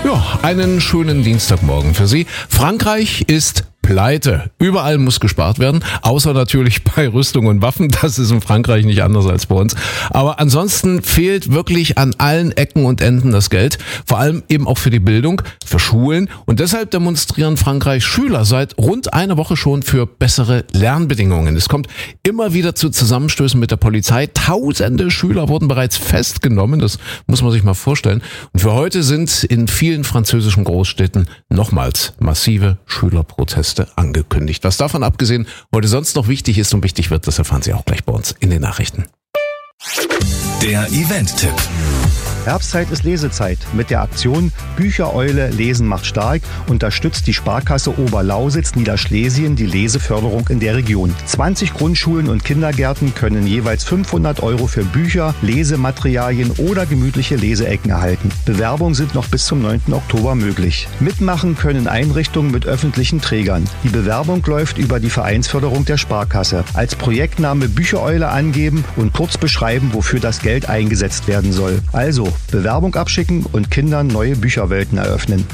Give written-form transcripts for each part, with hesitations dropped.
Ja, einen schönen Dienstagmorgen für Sie. Frankreich ist pleite. Überall muss gespart werden, außer natürlich bei Rüstung und Waffen. Das ist in Frankreich nicht anders als bei uns. Aber ansonsten fehlt wirklich an allen Ecken und Enden das Geld. Vor allem eben auch für die Bildung, für Schulen. Und deshalb demonstrieren Frankreichs Schüler seit rund einer Woche schon für bessere Lernbedingungen. Es kommt immer wieder zu Zusammenstößen mit der Polizei. Tausende Schüler wurden bereits festgenommen. Das muss man sich mal vorstellen. Und für heute sind in vielen französischen Großstädten nochmals massive Schülerproteste angekündigt. Was davon abgesehen heute sonst noch wichtig ist und wichtig wird, das erfahren Sie auch gleich bei uns in den Nachrichten. Der Event-Tipp. Herbstzeit ist Lesezeit. Mit der Aktion Büchereule Lesen macht stark unterstützt die Sparkasse Oberlausitz-Niederschlesien die Leseförderung in der Region. 20 Grundschulen und Kindergärten können jeweils 500 € für Bücher, Lesematerialien oder gemütliche Leseecken erhalten. Bewerbungen sind noch bis zum 9. Oktober möglich. Mitmachen können Einrichtungen mit öffentlichen Trägern. Die Bewerbung läuft über die Vereinsförderung der Sparkasse. Als Projektname Büchereule angeben und kurz beschreiben, wofür das Geld eingesetzt werden soll. Also Bewerbung abschicken und Kindern neue Bücherwelten eröffnen.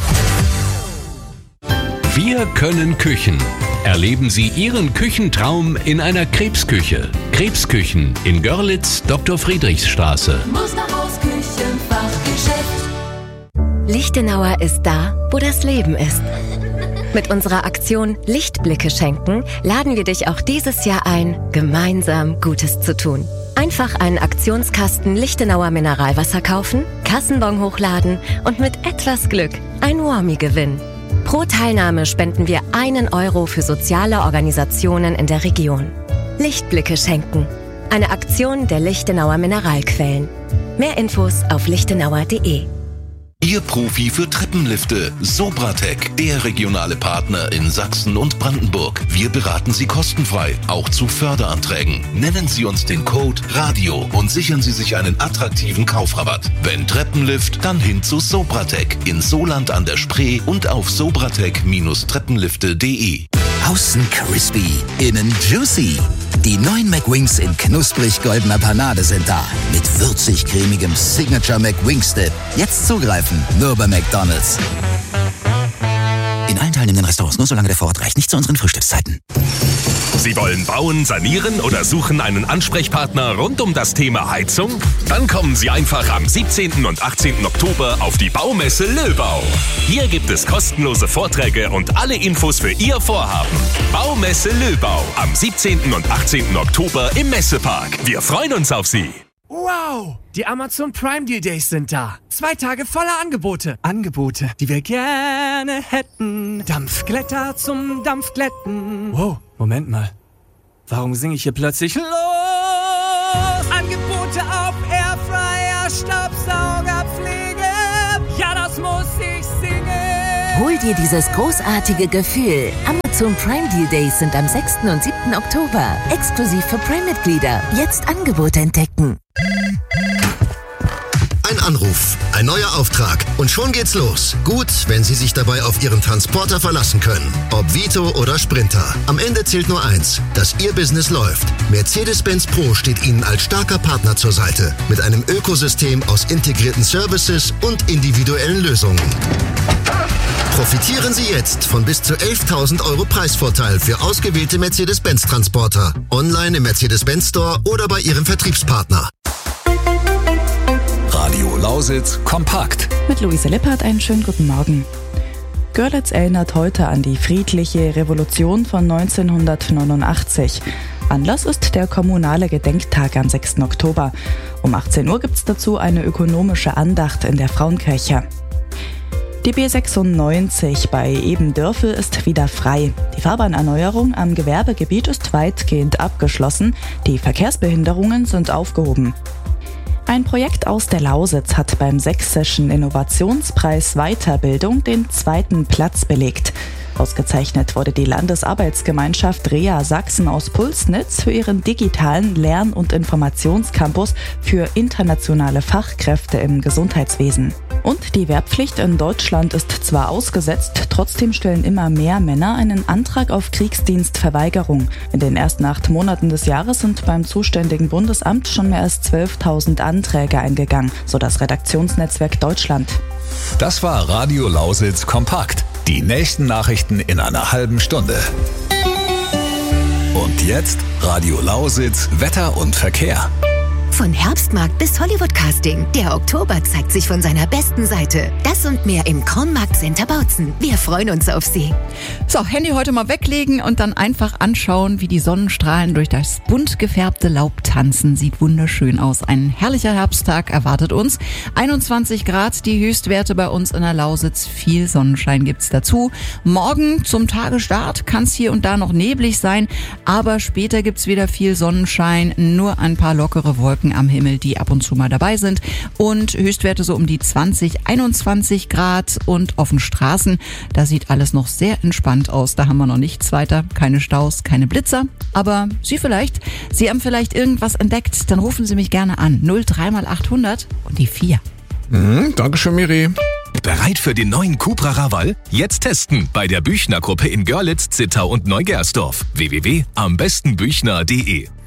Wir können Küchen. Erleben Sie Ihren Küchentraum in einer Krebsküche. Krebsküchen in Görlitz, Dr. Friedrichsstraße. Musterhaus Küchenfachgeschäft. Lichtenauer ist da, wo das Leben ist. Mit unserer Aktion Lichtblicke schenken laden wir dich auch dieses Jahr ein, gemeinsam Gutes zu tun. Einfach einen Aktionskasten Lichtenauer Mineralwasser kaufen, Kassenbon hochladen und mit etwas Glück ein Warmie gewinnen. Pro Teilnahme spenden wir 1 € für soziale Organisationen in der Region. Lichtblicke schenken. Eine Aktion der Lichtenauer Mineralquellen. Mehr Infos auf lichtenauer.de. Ihr Profi für Treppenlifte, Sobratec, der regionale Partner in Sachsen und Brandenburg. Wir beraten Sie kostenfrei, auch zu Förderanträgen. Nennen Sie uns den Code RADIO und sichern Sie sich einen attraktiven Kaufrabatt. Wenn Treppenlift, dann hin zu Sobratec in Soland an der Spree und auf sobratec-treppenlifte.de. Außen crispy, innen juicy. Die neuen McWings in knusprig goldener Panade sind da. Mit würzig-cremigem Signature McWings Dip. Jetzt zugreifen, nur bei McDonald's. In allen teilnehmenden Restaurants, nur solange der Vorrat reicht, nicht zu unseren Frühstückszeiten. Sie wollen bauen, sanieren oder suchen einen Ansprechpartner rund um das Thema Heizung? Dann kommen Sie einfach am 17. und 18. Oktober auf die Baumesse Löbau. Hier gibt es kostenlose Vorträge und alle Infos für Ihr Vorhaben. Baumesse Löbau am 17. und 18. Oktober im Messepark. Wir freuen uns auf Sie. Wow! Die Amazon Prime Deal Days sind da. 2 Tage voller Angebote. Angebote, die wir gerne hätten. Dampfglätter zum Dampfglätten. Wow, Moment mal. Warum singe ich hier plötzlich los? Angebote auf Airfryer, Staubsaugerpflege. Ja, das muss ich singen. Hol dir dieses großartige Gefühl. Amazon Prime Deal Days sind am 6. und 7. Oktober. Exklusiv für Prime-Mitglieder. Jetzt Angebote entdecken. Ein Anruf, ein neuer Auftrag und schon geht's los. Gut, wenn Sie sich dabei auf Ihren Transporter verlassen können. Ob Vito oder Sprinter. Am Ende zählt nur eins, dass Ihr Business läuft. Mercedes-Benz Pro steht Ihnen als starker Partner zur Seite. Mit einem Ökosystem aus integrierten Services und individuellen Lösungen. Profitieren Sie jetzt von bis zu 11.000 € Preisvorteil für ausgewählte Mercedes-Benz-Transporter. Online im Mercedes-Benz Store oder bei Ihrem Vertriebspartner. Radio Lausitz kompakt. Mit Luise Lippert einen schönen guten Morgen. Görlitz erinnert heute an die friedliche Revolution von 1989. Anlass ist der kommunale Gedenktag am 6. Oktober. Um 18 Uhr gibt es dazu eine ökonomische Andacht in der Frauenkirche. Die B96 bei Ebendörfel ist wieder frei. Die Fahrbahnerneuerung am Gewerbegebiet ist weitgehend abgeschlossen. Die Verkehrsbehinderungen sind aufgehoben. Ein Projekt aus der Lausitz hat beim Sächsischen Innovationspreis Weiterbildung den 2. Platz belegt. Ausgezeichnet wurde die Landesarbeitsgemeinschaft Rea Sachsen aus Pulsnitz für ihren digitalen Lern- und Informationscampus für internationale Fachkräfte im Gesundheitswesen. Und die Wehrpflicht in Deutschland ist zwar ausgesetzt, trotzdem stellen immer mehr Männer einen Antrag auf Kriegsdienstverweigerung. In den ersten 8 Monaten des Jahres sind beim zuständigen Bundesamt schon mehr als 12.000 Anträge eingegangen, so das Redaktionsnetzwerk Deutschland. Das war Radio Lausitz kompakt. Die nächsten Nachrichten in einer halben Stunde. Und jetzt Radio Lausitz, Wetter und Verkehr. Von Herbstmarkt bis Hollywood-Casting. Der Oktober zeigt sich von seiner besten Seite. Das und mehr im Kronmarkt Center Bautzen. Wir freuen uns auf Sie. So, Handy heute mal weglegen und dann einfach anschauen, wie die Sonnenstrahlen durch das bunt gefärbte Laub tanzen. Sieht wunderschön aus. Ein herrlicher Herbsttag erwartet uns. 21 Grad die Höchstwerte bei uns in der Lausitz. Viel Sonnenschein gibt's dazu. Morgen zum Tagesstart kann es hier und da noch neblig sein, aber später gibt's wieder viel Sonnenschein. Nur ein paar lockere Wolken am Himmel, die ab und zu mal dabei sind, und Höchstwerte so um die 20, 21 Grad und auf den Straßen, da sieht alles noch sehr entspannt aus. Da haben wir noch nichts weiter, keine Staus, keine Blitzer, aber Sie haben vielleicht irgendwas entdeckt, dann rufen Sie mich gerne an. 03 mal 800 und die 4. Dankeschön, Miri. Bereit für den neuen Cupra Raval? Jetzt testen bei der Büchner-Gruppe in Görlitz, Zittau und Neugersdorf. www.ambestenbüchner.de